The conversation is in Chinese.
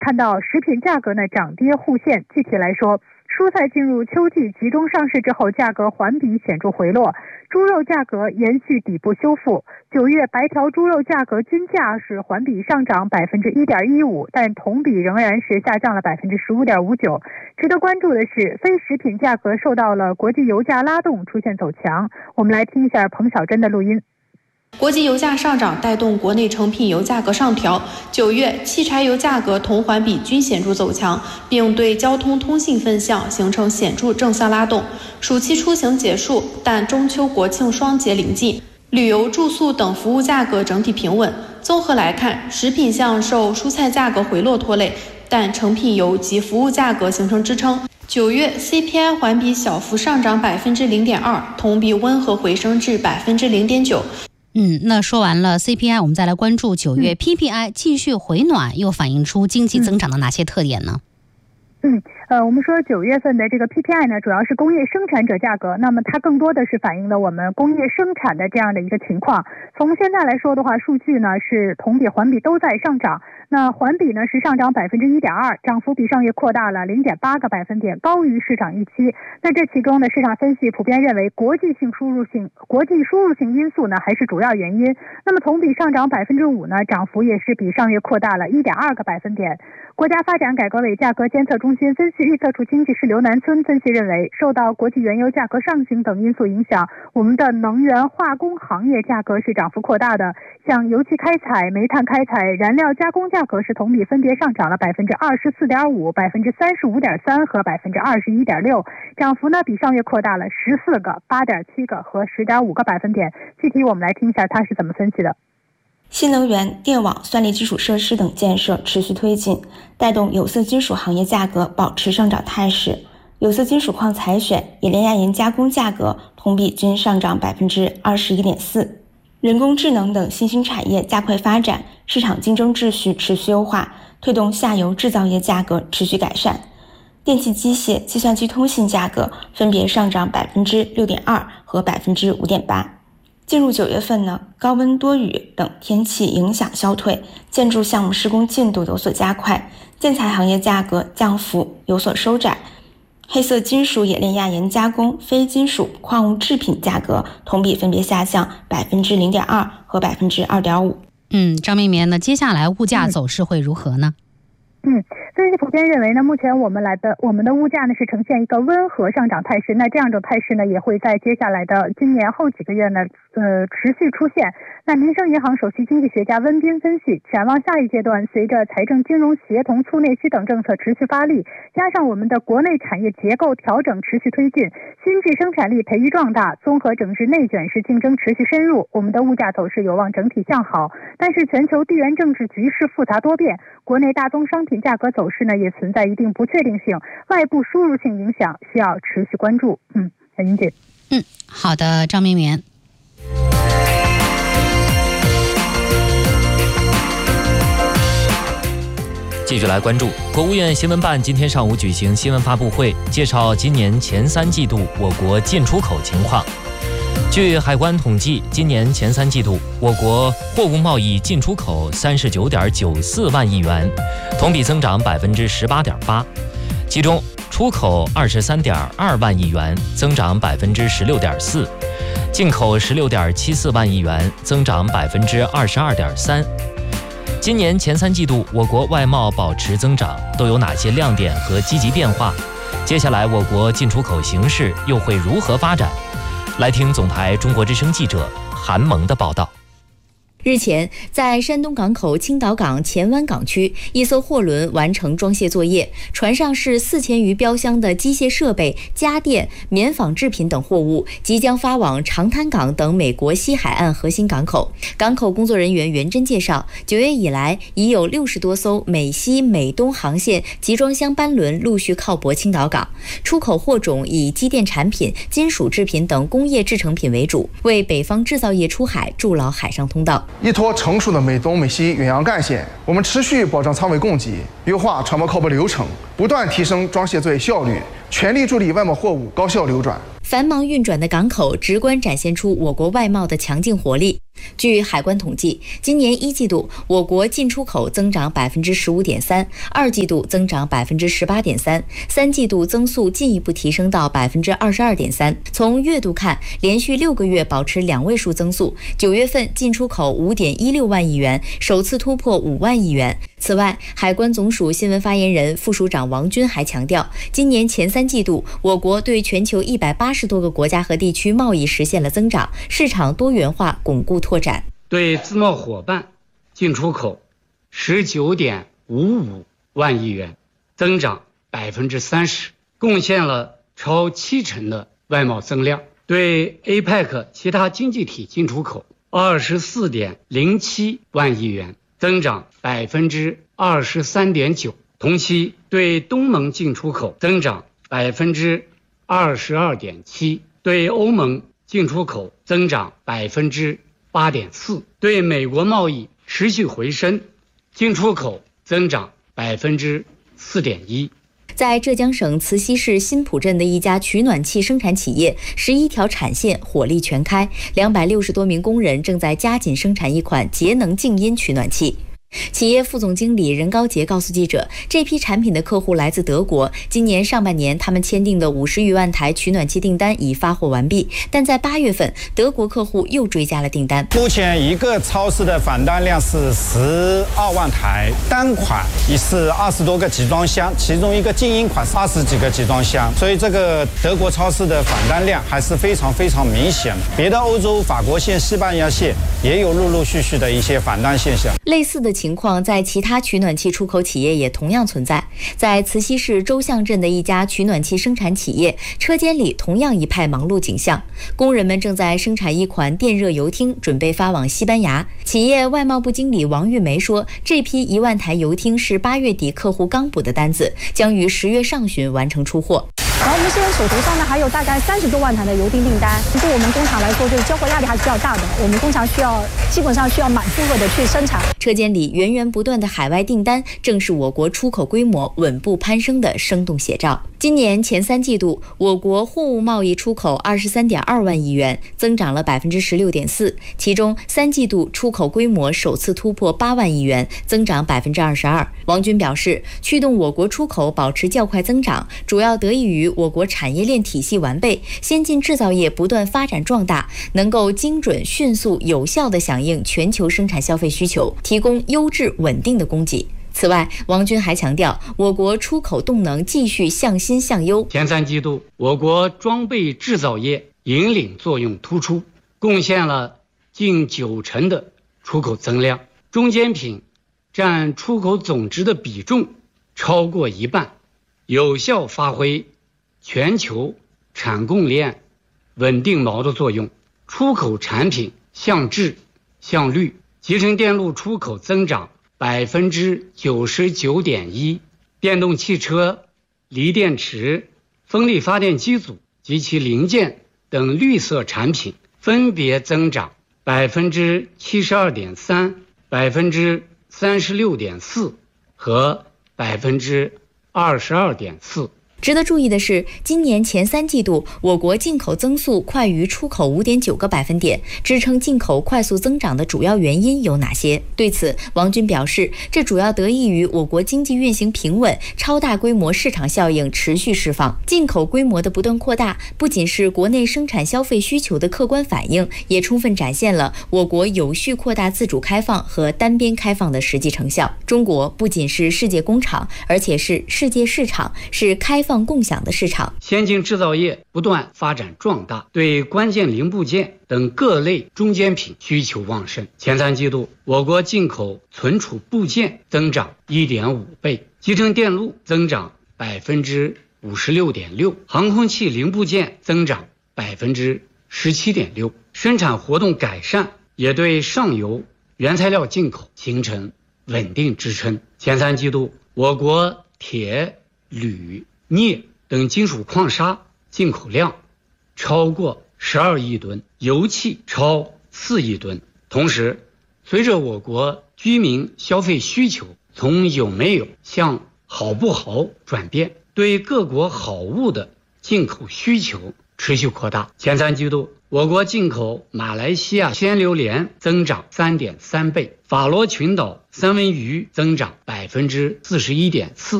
看到食品价格呢涨跌互现。具体来说，蔬菜进入秋季集中上市之后，价格环比显著回落，猪肉价格延续底部修复。9月白条猪肉价格均价是环比上涨1.15%，但同比仍然是下降了15.59%。值得关注的是，非食品价格受到了国际油价拉动，出现走强。我们来听一下彭小珍的录音。 国际油价上涨带动国内成品油价格上调，9月汽柴油价格同环比均显著走强，并对交通通信分项形成显著正向拉动。暑期出行结束，但中秋国庆双节临近，旅游住宿等服务价格整体平稳。综合来看，食品项受蔬菜价格回落拖累，但成品油及服务价格形成支撑。9月 CPI 环比小幅上涨0.2%，同比温和回升至0.9%。 那说完了 CPI， 我们再来关注9月 PPI 继续回暖，又反映出经济增长的哪些特点呢？ 我们说9月份的这个 PPI 呢，主要是工业生产者价格，那么它更多的是反映了我们工业生产的这样的一个情况。从现在来说的话，数据呢是同比环比都在上涨，那环比呢是上涨1.2%，涨幅比上月扩大了0.8个百分点，高于市场预期。那这其中呢，市场分析普遍认为国际输入性因素呢还是主要原因。那么同比上涨5%呢，涨幅也是比上月扩大了1.2个百分点。国家发展改革委价格监测中心分析预测处经济师刘南村分析认为，受到国际原油价格上行等因素影响，我们的能源化工行业价格是涨幅扩大的，像油气开采、煤炭开采、燃料加工价格是同比分别上涨了24.5%、35.3%和21.6%，涨幅呢比上月扩大了14个、8.7个和10.5个百分点。具体我们来听一下他是怎么分析的。 新能源、电网、算力基础设施等建设持续推进，带动有色金属行业价格保持上涨态势。有色金属矿采选、冶炼亚盐加工价格同比均上涨21.4%。人工智能等新兴产业加快发展，市场竞争秩序持续优化，推动下游制造业价格持续改善。电气机械、计算机通信价格分别上涨6.2%和5.8%。进入9月份呢，高温多雨等天气影响消退，建筑项目施工进度有所加快，建材行业价格降幅有所收窄。黑色金属冶炼亚盐加工、非金属矿物制品价格同比分别下降0.2%和2.5%。 张明棉呢，接下来物价走势会如何呢？ 分析普遍认为呢，目前我们的物价呢是呈现一个温和上涨态势，那这样的态势呢也会在接下来的今年后几个月呢持续出现。那民生银行首席经济学家温彬分析，展望下一阶段，随着财政金融协同促内需等政策持续发力，加上我们的国内产业结构调整持续推进，新质生产力培育壮大，综合整治内卷式竞争持续深入，我们的物价走势有望整体向好。但是全球地缘政治局势复杂多变，国内大宗商品价格走势呢也存在一定不确定性，外部输入性影响需要持续关注。云姐。 好的，张明棉。 继续来关注，国务院新闻办今天上午举行新闻发布会，介绍今年前3季度我国进出口情况。据海关统计，今年前3季度，我国货物贸易进出口39.94万亿元，同比增长18.8%，其中出口23.2万亿元，增长16.4%，进口16.74万亿元，增长22.3%。今年前3季度，我国外贸保持增长，都有哪些亮点和积极变化？接下来我国进出口形势又会如何发展？来听总台中国之声记者韩萌的报道。 日前，在山东港口青岛港前湾港区，一艘货轮完成装卸作业，船上是4000余标箱的机械设备、家电、棉纺制品等货物，即将发往长滩港等美国西海岸核心港口。港口工作人员袁真介绍，9月以来，已有60多艘美西美东航线集装箱班轮陆续靠泊青岛港，出口货种以机电产品、金属制品等工业制成品为主，为北方制造业出海筑牢海上通道。 依托成熟的美东美西远洋干线，我们持续保障舱位供给，优化船舶靠泊流程，不断提升装卸作业效率，全力助力外贸货物高效流转。 繁忙运转的港口直观展现出我国外贸的强劲活力。 据海关统计，今年1季度我国进出口增长15.3%， 2季度增长18.3%， 3季度增速进一步提升到22.3%。从月度看，连续6个月保持2位数增速。9月份进出口5.16万亿元，首次突破5万亿元。此外，海关总署新闻发言人、副署长王军还强调，今年前3季度，我国对全球180多个国家和地区贸易实现了增长，市场多元化巩固拓展。 对自贸伙伴进出口19.55万亿元，增长30%，贡献了超70%的外贸增量。对 APEC 其他经济体进出口24.07万亿元，增长23.9%。同期对东盟进出口增长22.7%，对欧盟进出口增长8.4%，对美国贸易持续回升，进出口增长4.1%。 在浙江省慈溪市新浦镇的一家取暖器生产企业，11条产线火力全开，260多名工人正在加紧生产一款节能静音取暖器。企业副总经理任高杰告诉记者，这批产品的客户来自德国，今年上半年他们签订的50余万台取暖器订单已发货完毕，但在8月份，德国客户又追加了订单。 目前一个超市的返单量是12万台，单款也是20多个集装箱，其中一个静音款是20几个集装箱，所以这个德国超市的返单量还是非常明显的。别的欧洲法国线、西班牙线也有陆续的一些返单现象。 类似的情况在其他取暖器出口企业也同样存在。在慈溪市周巷镇的一家取暖器生产企业，车间里同样一派忙碌景象，工人们正在生产一款电热油汀，准备发往西班牙。企业外贸部经理王玉梅说，这批1万台油汀是8月底客户刚补的单子，将于10月上旬完成出货。 然后我们现在手头上呢还有大概30多万台的油汀订单，对我们工厂来说，就是交货压力还是比较大的。我们工厂基本上需要满负荷的去生产。 车间里源源不断的海外订单，正是我国出口规模稳步攀升的生动写照。今年前3季度，我国货物贸易出口23.2万亿元，增长了16.4%，其中3季度出口规模首次突破8万亿元，增长22%。王军表示，驱动我国出口保持较快增长，主要得益于我国产业链体系完备，先进制造业不断发展壮大，能够精准、迅速、有效地响应全球生产消费需求，提供优质稳定的供给。此外，王军还强调，我国出口动能继续向新向优。 前3季度，我国装备制造业引领作用突出，贡献了近90%的出口增量，中间品占出口总值的比重超过1半，有效发挥全球产供链稳定锚的作用，出口产品向质向率，集成电路出口增长99.1%，电动汽车、锂电池、风力发电机组及其零件等绿色产品分别增长72.3%、36.4%和22.4%。 值得注意的是，今年前3季度，我国进口增速快于出口5.9个百分点。支撑进口快速增长的主要原因有哪些？对此，王军表示，这主要得益于我国经济运行平稳，超大规模市场效应持续释放。进口规模的不断扩大，不仅是国内生产消费需求的客观反映，也充分展现了我国有序扩大自主开放和单边开放的实际成效。中国不仅是世界工厂，而且是世界市场，是开放共享的市场。 先进制造业不断发展壮大，对关键零部件等各类中间品需求旺盛。前3季度，我国进口存储部件增长1.5倍，集成电路增长56.6%，航空器零部件增长17.6%。生产活动改善也对上游原材料进口形成稳定支撑。前3季度，我国铁、铝、镍等金属矿砂进口量超过12亿吨，油气超4亿吨。同时，随着我国居民消费需求从有没有向好不好转变，对各国好物的进口需求持续扩大。前3季度， 我国进口马来西亚鲜榴莲增长3.3倍，法罗群岛三文鱼增长41.4%。